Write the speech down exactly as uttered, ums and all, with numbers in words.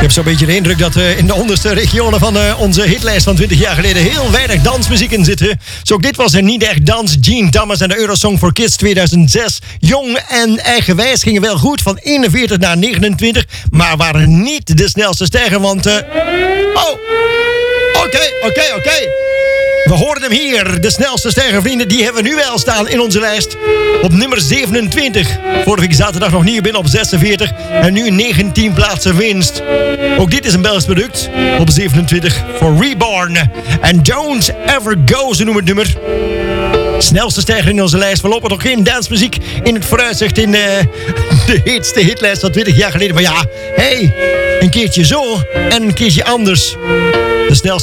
heb zo'n beetje de indruk dat uh, in de onderste regionen van uh, onze hitlijst van twintig jaar geleden heel weinig dansmuziek in zitten. Zo ook dit was er niet echt dans. Gene Thomas en de Eurosong for Kids tweeduizend zes. Jong en eigenwijs gingen wel goed van eenenveertig naar negenentwintig, maar waren niet de snelste stijger, want... Uh... Oh, oké, oké, oké. We hoorden hem hier. De snelste stijger, vrienden, die hebben we nu wel staan in onze lijst. Op nummer zevenentwintig. Vorige week zaterdag nog nieuw binnen op zesenveertig. En nu negentien plaatsen winst. Ook dit is een Belgisch product. Op zevenentwintig voor Reborn. En Don't Ever Go, zo noemen het nummer. Snelste stijger in onze lijst. Voorlopig nog geen dancemuziek in het vooruitzicht in uh, de heetste hitlijst van twintig jaar geleden. Maar ja, hey, een keertje zo en een keertje anders. De snelste